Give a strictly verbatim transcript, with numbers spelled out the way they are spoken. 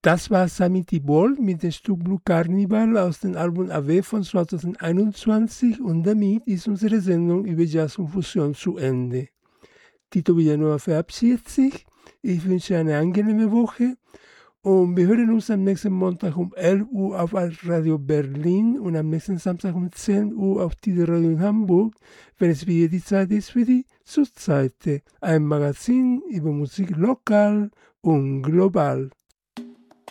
Das war Samiti Bol mit dem Stück Blue Carnival aus dem Album A W von zwanzig einundzwanzig und damit ist unsere Sendung über Jazz und Fusion zu Ende. Tito Villanueva verabschiedet sich. Ich wünsche eine angenehme Woche und wir hören uns am nächsten Montag um elf Uhr auf Radio Berlin und am nächsten Samstag um zehn Uhr auf Tide Radio in Hamburg, wenn es wieder die Zeit ist für die Zurzeit. Ein Magazin über Musik lokal und global.